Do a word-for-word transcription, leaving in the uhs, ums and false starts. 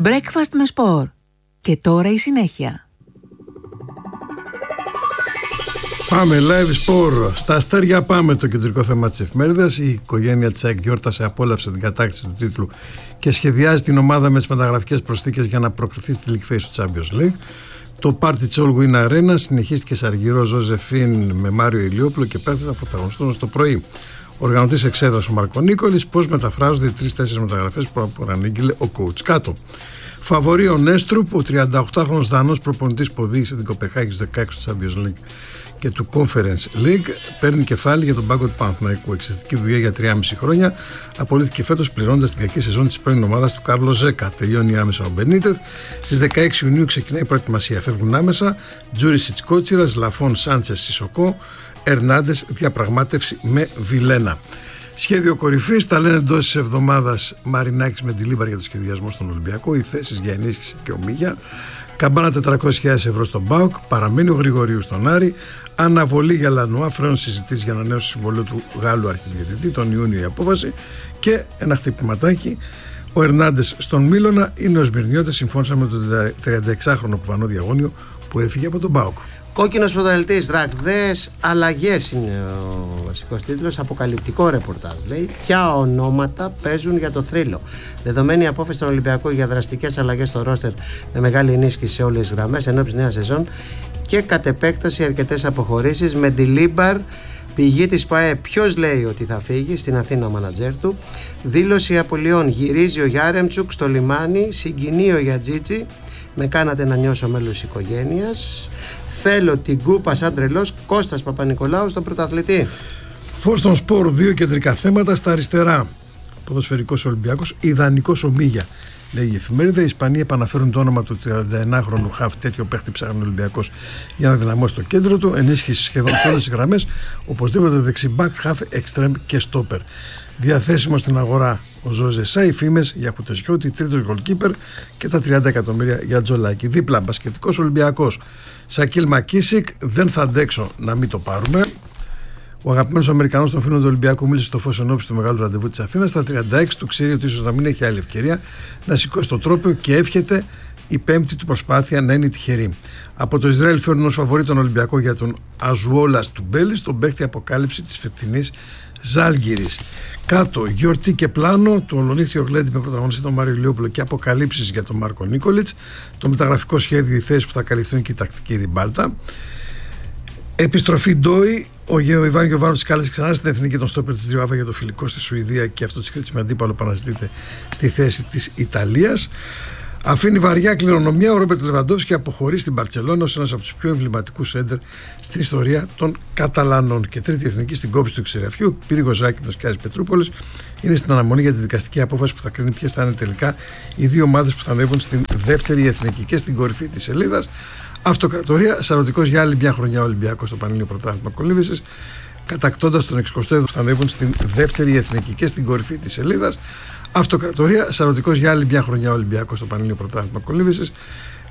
Breakfast με σπορ. Και τώρα η συνέχεια. Πάμε live sport. Στα αστέρια πάμε, το κεντρικό θέμα της εφημερίδας. Η οικογένεια Τσάικ γιόρτασε, απόλαυσε την κατάκτηση του τίτλου και σχεδιάζει την ομάδα με τις μεταγραφικές προσθήκες για να προκριθεί στη League Phase του Champions League. Το Party Τσόλ Win Arena συνεχίστηκε σε αργυρό Ζωζεφίν με Μάριο Ηλιόπουλο και παίκτες να πρωταγωνιστούν στο πρωί. Ο οργανωτής εξέδρασε ο Μάρκο Νίκολης πώς μεταφράζονται οι τρεις-τέσσερις μεταγραφές που προανήγγειλε ο coach κάτω. Φαβορεί ο Νέστρουπ, ο τριανταοκτάχρονος Δανός προπονητής που οδήγησε την Κοπεχάγη στους δεκαέξι του Champions League και του Conference League, παίρνει κεφάλι για τον πάγκο του Παναθηναϊκού. Εξαιρετική δουλειά για τρία και μισό χρόνια. Απολύθηκε φέτος πληρώνοντας την κακή σεζόν της πρώην ομάδας του Κάρλο Ζέκα. Τελειώνει άμεσα ο Μπενίτεθ. Στις δεκαέξι Ιουνίου ξεκινάει η προετοιμασία. Φεύγουν άμεσα Τζούρισιτς Κότσιρας, Λαφών Σάντσες Σισοκό, Ερνάντες διαπραγμάτευση με Βιλένα. Σχέδιο κορυφής, τα λένε εντός της εβδομάδας Μαρινάκης με Ντιλίβαρ για το σχεδιασμό στον Ολυμπιακό, οι θέσεις για ενίσχυση και ομίγια. Καμπάνα τετρακόσιες χιλιάδες ευρώ στον ΠΑΟΚ, παραμένει ο Γρηγορίου στον Άρη, αναβολή για Λανουά, φρένος συζητήσεις για ανανέωση του συμβολίου του Γάλλου αρχιδιαιτητή, τον Ιούνιο η απόφαση και ένα χτυπηματάκι. Ο Ερνάντες στον Μίλωνα, είναι ο Σμυρνιώτες, συμφώνησαν με τον τριανταεξάχρονο κουβανό διαγώνιο που έφυγε από τον ΠΑΟΚ. Κόκκινος πρωταθλητής, ραγδαίες αλλαγές είναι ο βασικός τίτλος. Αποκαλυπτικό ρεπορτάζ λέει. Ποια ονόματα παίζουν για το θρύλο. Δεδομένη η απόφαση των Ολυμπιακών για δραστικές αλλαγές στο ρόστερ με μεγάλη ενίσχυση σε όλες τις γραμμές ενώπιση νέα σεζόν και κατ' επέκταση αρκετές αποχωρήσεις με Ντιλίμπαρ, πηγή της ΠΑΕ. Ποιος λέει ότι θα φύγει, στην Αθήνα ο μανατζέρ του. Δήλωση απολειών. Γυρίζει ο Γιάρεμτσουκ στο λιμάνι. Συγκινεί ο Γιατζίτζι. Με κάνατε να νιώσω μέλος της οικογένειας. Θέλω την κούπα σαν τρελός. Κώστας Παπα-Νικολάου στον πρωταθλητή. Φως στον σπορ, δύο κεντρικά θέματα στα αριστερά. Ποδοσφαιρικός Ολυμπιακός, ιδανικός ομίγια, λέει η εφημερίδα. Οι Ισπανοί επαναφέρουν το όνομα του τριανταενάχρονου χαφ, τέτοιο παίχτη ψάχνει ο Ολυμπιακός για να δυναμώσει το κέντρο του. Ενίσχυση σχεδόν σε όλες τις γραμμές. Οπωσδήποτε δεξιμπάκ, χαφ, εξτρέμ και στόπερ. Διαθέσιμο στην αγορά ο Ζωζε Σά, οι φήμες για Χουτεσιώτη, τρίτος γκολκίπερ και τα τριάντα εκατομμύρια για Τζολάκη. Δίπλα μπασκετικός Ολυμπιακός. Σακίλ Μακίσικ, δεν θα αντέξω να μην το πάρουμε. Ο αγαπημένος Αμερικανός των φίλων του Ολυμπιακού μίλησε στο φως ενόψει του μεγάλου ραντεβού της Αθήνας. Στα τριάντα έξι του ξέρει ότι ίσως να μην έχει άλλη ευκαιρία να σηκώσει το τρόπαιο και εύχεται η πέμπτη του προσπάθεια να είναι τυχερή. Από το Ισραήλ φέρνουν ως φαβορί τον Ολυμπιακό για τον Αζουόλας του Μπέλης, τον παίχτη αποκάλυψη της φετινής Ζάλγκιρης. Κάτω, γιορτή και πλάνο, το ολονύχτιο γλέντι με πρωταγωνιστή τον Μάριο Ηλιόπουλο και αποκαλύψεις για τον Μάρκο Νίκολιτς, το μεταγραφικό σχέδιο, οι θέσεις που θα καλυφθούν και η τακτική ριμπάλτα. Επιστροφή Ντόι, ο Ιβάν Γιοβάνοβιτς κάλεσε ξανά στην εθνική των στόπερ της Ριουάβα για το φιλικό στη Σουηδία και αυτό της Κρήτης με αντίπαλο που αναζητείται στη θέση της Ιταλίας. Αφήνει βαριά κληρονομιά ο Ρόμπερτ Λεβαντόφσκι, αποχωρεί στην Μπαρτσελόνα ως ένας από τους πιο εμβληματικούς σέντερ στην ιστορία των Καταλανών. Και τρίτη εθνική στην κόψη του Ξηραφιού, Πύργος Ζάκηδος και Άρης Πετρούπολης, είναι στην αναμονή για τη δικαστική απόφαση που θα κρίνει ποιες θα είναι τελικά οι δύο ομάδες που θα ανέβουν στην δεύτερη εθνική και στην κορυφή της σελίδας. Αυτοκρατορία, σαρωτικός για άλλη μια χρονιά ο Ολυμπιακός στο Πανελλήνιο Πρωτάθλημα Κολύμβησης, κατακτώντας τον εξηκοστό έβδομο που θα ανέβουν στην δεύτερη εθνική και στην κορυφή της σελίδας. Αυτοκρατορία, σαρωτικός για άλλη μια χρονιά ο Ολυμπιακός στο Πανελλήνιο Πρωτάθλημα Κολύμβησης,